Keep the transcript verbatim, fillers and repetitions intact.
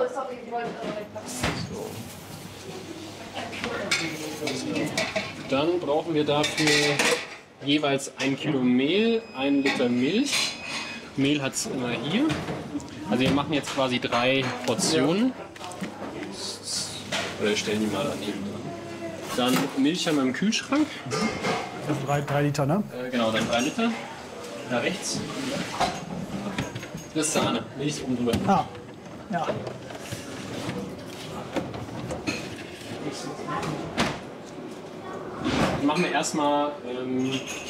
sorry, ich wollte aber wegpacken. Dann brauchen wir dafür jeweils ein Kilo Mehl, ein Liter Milch. Mehl hat es immer hier. Also wir machen jetzt quasi drei Portionen. Oder wir stellen die mal daneben dran. Dann Milch haben wir im Kühlschrank. Also drei, drei Liter, ne? Äh, genau, dann drei Liter. Da rechts. Das ist Sahne. Milch oben drüber. Ah, ja. Dann machen wir erstmal ähm,